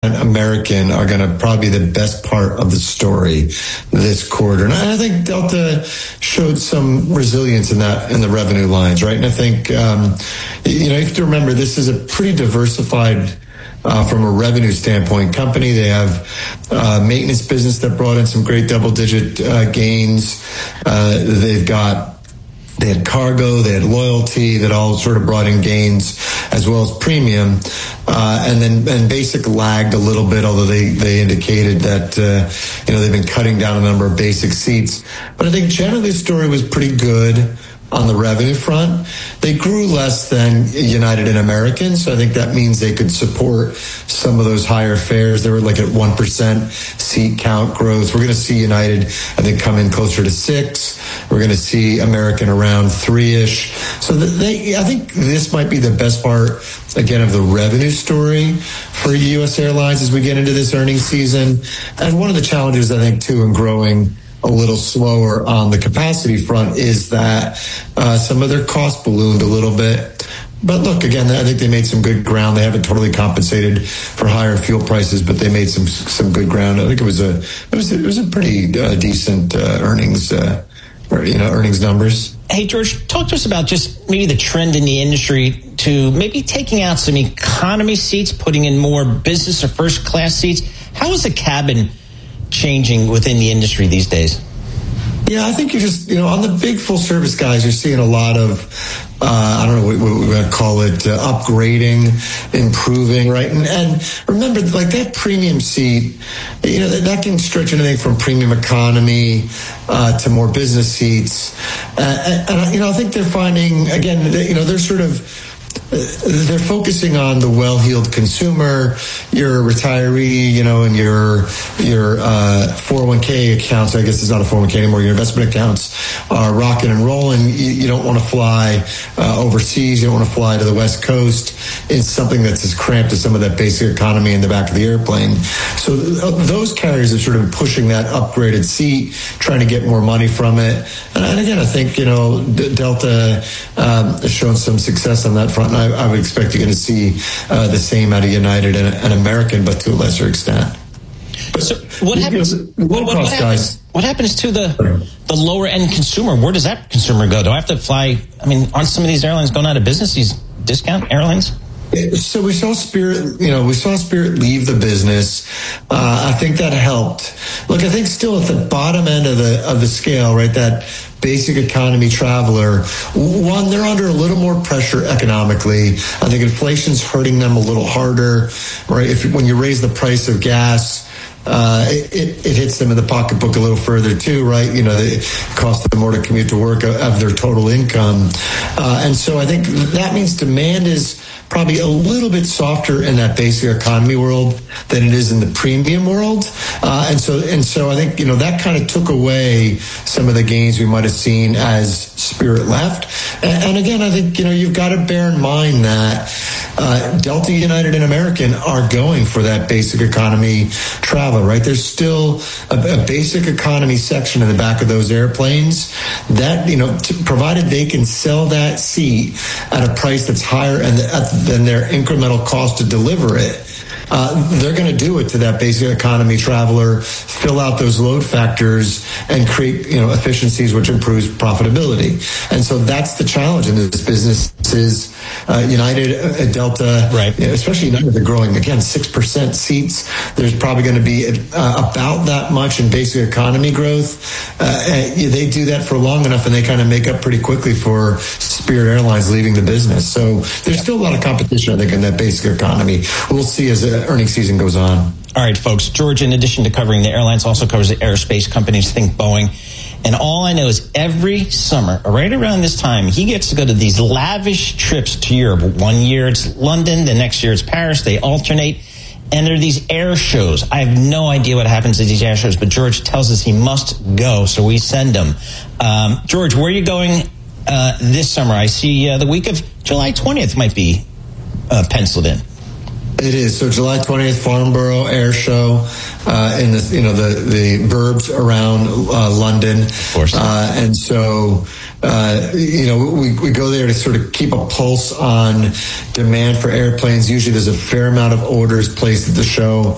American are going to probably be the best part of the story this quarter. And I think Delta showed some resilience in the revenue lines, right? And I think, you have to remember this is a pretty diversified from a revenue standpoint company. They have maintenance business that brought in some great double-digit gains. They had cargo, they had loyalty that all sort of brought in gains, as well as premium. And basic lagged a little bit, although they indicated that, they've been cutting down a number of basic seats. But I think generally the story was pretty good on the revenue front. They grew less than United and American, so I think that means they could support some of those higher fares. They were like at 1% seat count growth. We're going to see United, I think, come in closer to 6. We're going to see American around 3-ish. So I think this might be the best part, again, of the revenue story for U.S. Airlines as we get into this earnings season. And one of the challenges, I think, too, in growing a little slower on the capacity front is that some of their costs ballooned a little bit. But look, again, I think they made some good ground. They haven't totally compensated for higher fuel prices, but they made some good ground. I think it was a pretty decent earnings numbers. Hey, George, talk to us about just maybe the trend in the industry to maybe taking out some economy seats, putting in more business or first class seats. How is the cabin changing within the industry these days? Yeah, I think you're just, on the big full service guys, you're seeing a lot of, I don't know what we're going to call it, upgrading, improving, right? And remember, like that premium seat, that can stretch anything from premium economy to more business seats. And I think they're finding, again, they're sort of, they're focusing on the well-heeled consumer, your retiree, and your 401k accounts. I guess it's not a 401k anymore. Your investment accounts are rocking and rolling. You don't want to fly overseas. You don't want to fly to the West Coast. It's something that's as cramped as some of that basic economy in the back of the airplane. So those carriers are sort of pushing that upgraded seat, trying to get more money from it. And again, I think, Delta has shown some success on that front. I would expect you're going to see the same out of United and American, but to a lesser extent. So what happens? What happens to the lower end consumer? Where does that consumer go? Do I have to fly? I mean, aren't some of these airlines going out of business? These discount airlines? So we saw Spirit leave the business. I think that helped. Look, I think still at the bottom end of the scale, right? That basic economy traveler, one, they're under a little more pressure economically. I think inflation's hurting them a little harder, right? When you raise the price of gas, it hits them in the pocketbook a little further too, right? It costs them more to commute to work of their total income. And so I think that means demand is probably a little bit softer in that basic economy world than it is in the premium world. And so I think, that kind of took away some of the gains we might have seen as Spirit left. And again, I think, you've got to bear in mind that Delta, United, and American are going for that basic economy travel, right? There's still a basic economy section in the back of those airplanes that, provided they can sell that seat at a price that's higher than their incremental cost to deliver it, they're going to do it to that basic economy traveler, fill out those load factors, and create efficiencies, which improves profitability. And so that's the challenge in this business. Is United, Delta, right? Especially United, they're growing again 6% seats. There's probably going to be about that much in basic economy growth. They do that for long enough, and they kind of make up pretty quickly for Spirit Airlines leaving the business. So there's still a lot of competition, I think, in that basic economy. We'll see as the earnings season goes on. All right, folks. George, in addition to covering the airlines, also covers the aerospace companies. Think Boeing. And all I know is every summer, right around this time, he gets to go to these lavish trips to Europe. One year it's London, the next year it's Paris. They alternate. And there are these air shows. I have no idea what happens at these air shows, but George tells us he must go, so we send him. George, where are you going this summer? I see the week of July 20th might be penciled in. It is. So July 20th, Farnborough Air Show in the burbs around London. Of course. And so, we go there to sort of keep a pulse on demand for airplanes. Usually there's a fair amount of orders placed at the show.